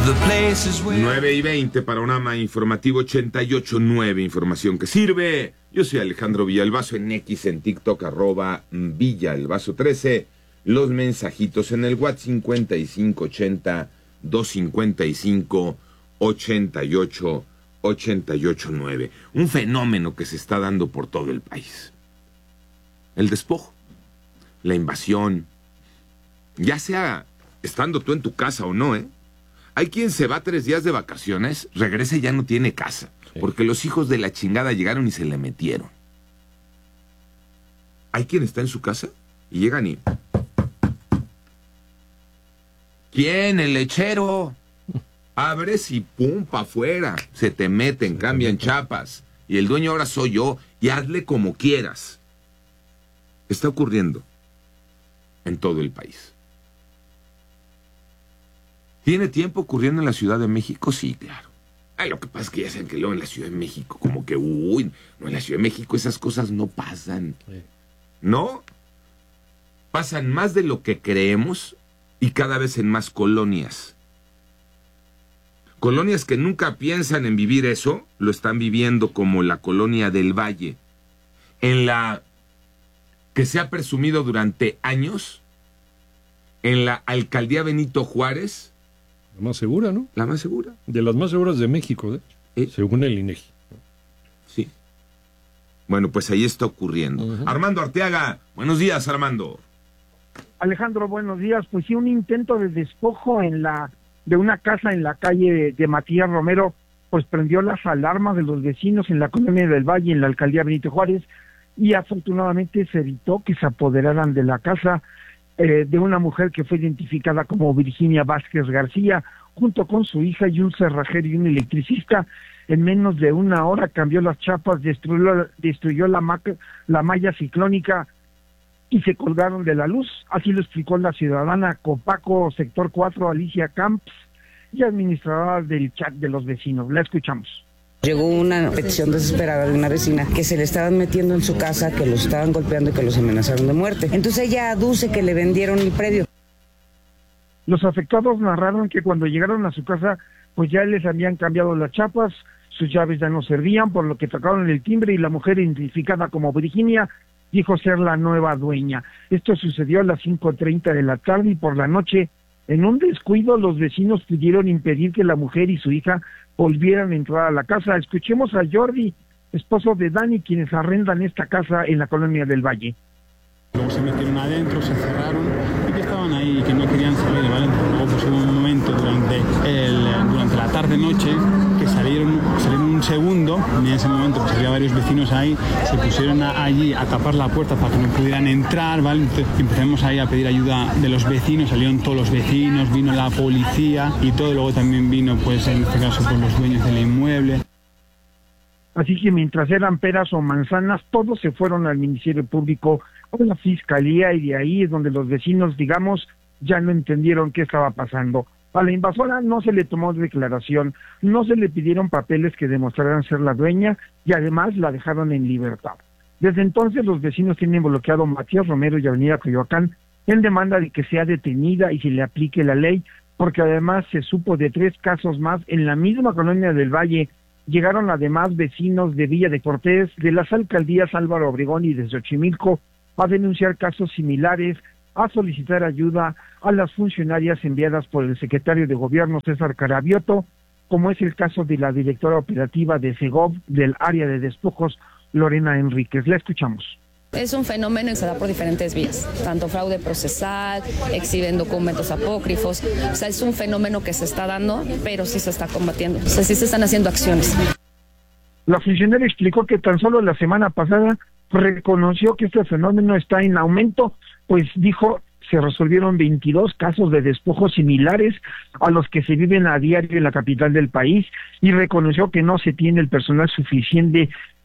9:20, Panorama Informativo 88.9, información que sirve. Yo soy Alejandro Villalbazo, en X, en TikTok, @Villalbazo13. Los mensajitos en el WhatsApp 5580-255-8889. Un fenómeno que se está dando por todo el país. El despojo, la invasión, ya sea estando tú en tu casa o no, ¿eh? Hay quien se va 3 días de vacaciones, regresa y ya no tiene casa, porque los hijos de la chingada llegaron y se le metieron. Hay quien está en su casa y llegan y... ¿Quién? El lechero. Abres y pum, pa' afuera. Se te meten, cambian chapas. Y el dueño ahora soy yo, y hazle como quieras. Está ocurriendo en todo el país. ¿Tiene tiempo ocurriendo en la Ciudad de México? Sí, claro. Lo que pasa es que ya saben que luego en la Ciudad de México, como que, no, en la Ciudad de México esas cosas no pasan. Sí. ¿No? Pasan más de lo que creemos y cada vez en más colonias. Colonias que nunca piensan en vivir eso, lo están viviendo, como la colonia del Valle, en la que se ha presumido durante años, en la alcaldía Benito Juárez. La más segura, ¿no? La más segura. De las más seguras de México, según el INEGI. Sí. Bueno, pues ahí está ocurriendo. Armando Arteaga, buenos días, Armando. Alejandro, buenos días. Pues sí, un intento de despojo de una casa en la calle de Matías Romero, pues prendió las alarmas de los vecinos en la colonia del Valle, en la alcaldía Benito Juárez, y afortunadamente se evitó que se apoderaran de la casa de una mujer que fue identificada como Virginia Vázquez García, junto con su hija y un cerrajero y un electricista. En menos de una hora cambió las chapas, destruyó la malla ciclónica y se colgaron de la luz. Así lo explicó la ciudadana Copaco Sector 4, Alicia Camps, y administradora del chat de los vecinos. La escuchamos. Llegó una petición desesperada de una vecina que se le estaban metiendo en su casa, que los estaban golpeando y que los amenazaron de muerte. Entonces ella aduce que le vendieron el predio. Los afectados narraron que cuando llegaron a su casa, pues ya les habían cambiado las chapas, sus llaves ya no servían, por lo que tocaron el timbre y la mujer identificada como Virginia dijo ser la nueva dueña. Esto sucedió a las 5:30 de la tarde y por la noche, en un descuido, los vecinos pudieron impedir que la mujer y su hija volvieran a entrar a la casa. Escuchemos a Jordi, esposo de Dani, quienes arrendan esta casa en la colonia del Valle. Luego se metieron adentro, se cerraron y que estaban ahí y que no querían salir, ¿vale? Luego pues hubo un momento durante la tarde-noche que salieron un segundo, y en ese momento pues había varios vecinos ahí, se pusieron allí a tapar la puerta para que no pudieran entrar, ¿vale? Entonces empezamos ahí a pedir ayuda de los vecinos, salieron todos los vecinos, vino la policía y todo, luego también vino, pues en este caso, pues los dueños del inmueble. Así que mientras eran peras o manzanas, todos se fueron al Ministerio Público o la Fiscalía, y de ahí es donde los vecinos, digamos, ya no entendieron qué estaba pasando. A la invasora no se le tomó declaración, no se le pidieron papeles que demostraran ser la dueña y además la dejaron en libertad. Desde entonces los vecinos tienen bloqueado Matías Romero y Avenida Coyoacán en demanda de que sea detenida y se le aplique la ley, porque además se supo de 3 casos más en la misma colonia del Valle. Llegaron además vecinos de Villa de Cortés, de las alcaldías Álvaro Obregón y de Xochimilco, a denunciar casos similares, a solicitar ayuda a las funcionarias enviadas por el secretario de Gobierno César Carabioto, como es el caso de la directora operativa de Segov del área de despojos, Lorena Enríquez. La escuchamos. Es un fenómeno que se da por diferentes vías, tanto fraude procesal, exhiben documentos apócrifos, o sea, es un fenómeno que se está dando, pero sí se está combatiendo, o sea, sí se están haciendo acciones. La funcionaria explicó que tan solo la semana pasada reconoció que este fenómeno está en aumento, pues dijo, se resolvieron 22 casos de despojos similares a los que se viven a diario en la capital del país, y reconoció que no se tiene el personal suficiente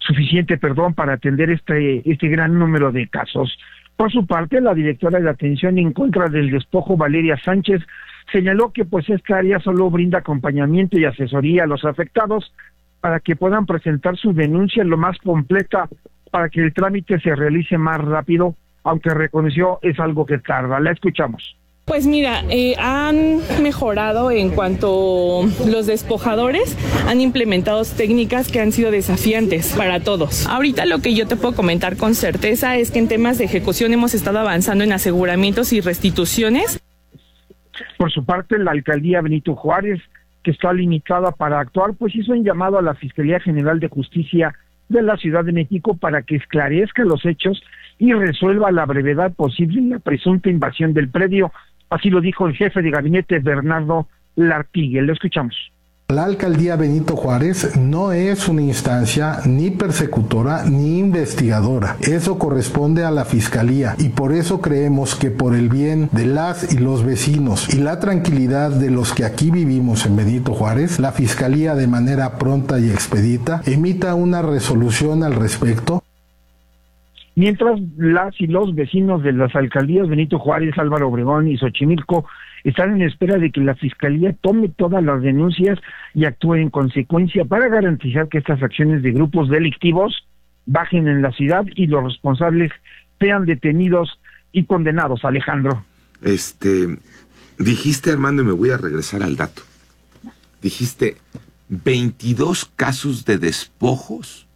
para atender este gran número de casos. Por su parte, la directora de atención en contra del despojo, Valeria Sánchez, señaló que pues esta área solo brinda acompañamiento y asesoría a los afectados para que puedan presentar su denuncia lo más completa para que el trámite se realice más rápido, aunque reconoció es algo que tarda. La escuchamos. Pues mira, han mejorado en cuanto los despojadores han implementado técnicas que han sido desafiantes para todos. Ahorita lo que yo te puedo comentar con certeza es que en temas de ejecución hemos estado avanzando en aseguramientos y restituciones. Por su parte, la alcaldía Benito Juárez, que está limitada para actuar, pues hizo un llamado a la Fiscalía General de Justicia de la Ciudad de México para que esclarezca los hechos y resuelva a la brevedad posible la presunta invasión del predio. Así lo dijo el jefe de gabinete Bernardo Lartigue. Lo escuchamos. La alcaldía Benito Juárez no es una instancia ni persecutora ni investigadora. Eso corresponde a la fiscalía y por eso creemos que por el bien de las y los vecinos y la tranquilidad de los que aquí vivimos en Benito Juárez, la fiscalía de manera pronta y expedita emita una resolución al respecto. Mientras las y los vecinos de las alcaldías Benito Juárez, Álvaro Obregón y Xochimilco están en espera de que la Fiscalía tome todas las denuncias y actúe en consecuencia para garantizar que estas acciones de grupos delictivos bajen en la ciudad y los responsables sean detenidos y condenados. Alejandro. Dijiste, Armando, y me voy a regresar al dato. Dijiste 22 casos de despojos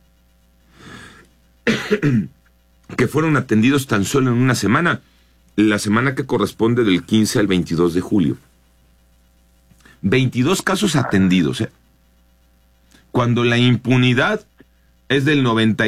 que fueron atendidos tan solo en una semana, la semana que corresponde del 15 al 22 de julio. 22 casos atendidos, cuando la impunidad es del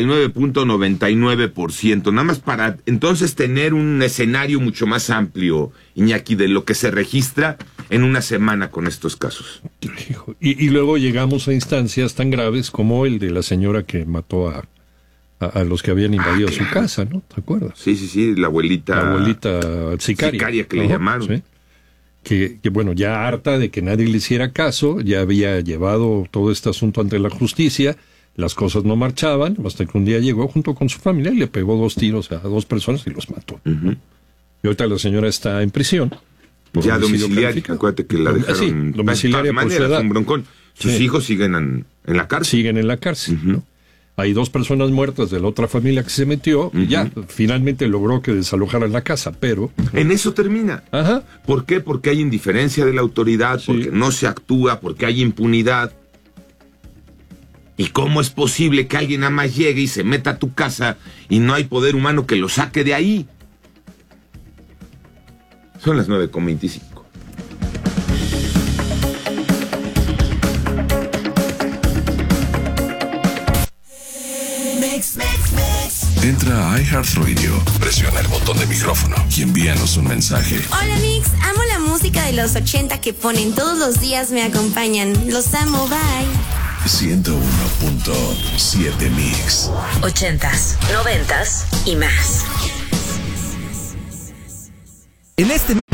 99.99%, nada más para entonces tener un escenario mucho más amplio, Iñaki, de lo que se registra en una semana con estos casos. Y luego llegamos a instancias tan graves como el de la señora que mató a los que habían invadido su casa, ¿no? ¿Te acuerdas? Sí, la abuelita sicaria. Sicaria que le llamaron. Sí. Que bueno, ya harta de que nadie le hiciera caso, ya había llevado todo este asunto ante la justicia, las cosas no marchaban, hasta que un día llegó junto con su familia y le pegó 2 tiros a 2 personas y los mató. Y ahorita la señora está en prisión. Ya domiciliaria, acuérdate que la dejaron... Sí, domiciliaria por su edad. Un broncón. Sus hijos siguen en la cárcel. Siguen en la cárcel, ¿no? Hay 2 personas muertas de la otra familia que se metió y ya finalmente logró que desalojaran la casa, pero... En eso termina. Ajá. ¿Por qué? Porque hay indiferencia de la autoridad, porque no se actúa, porque hay impunidad. ¿Y cómo es posible que alguien nada más llegue y se meta a tu casa y no hay poder humano que lo saque de ahí? Son las 9:25. Entra a iHeartRadio, presiona el botón de micrófono y envíanos un mensaje. Hola Mix, amo la música de los 80 que ponen todos los días, me acompañan. Los amo, bye. 101.7 Mix. 80s, 90s y más. En este